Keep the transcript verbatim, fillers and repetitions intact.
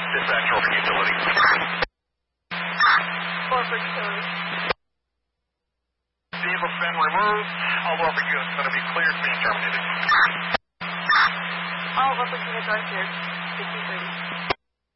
Dispatch over utility. Corporate utility. Vehicle's been removed. All over units going to be cleared, being terminated. All upper units are cleared. fifteen thirty.